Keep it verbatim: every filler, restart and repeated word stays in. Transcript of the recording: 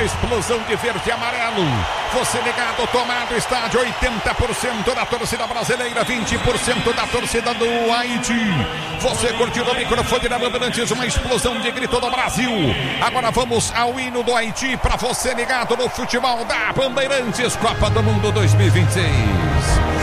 explosão de verde e amarelo. Você ligado, tomado, estádio, oitenta por cento da torcida brasileira, vinte por cento da torcida do Haiti. Você curtiu o microfone da Bandeirantes, uma explosão de grito do Brasil. Agora vamos ao hino do Haiti para você ligado no futebol da Bandeirantes, Copa do Mundo dois mil e vinte e seis.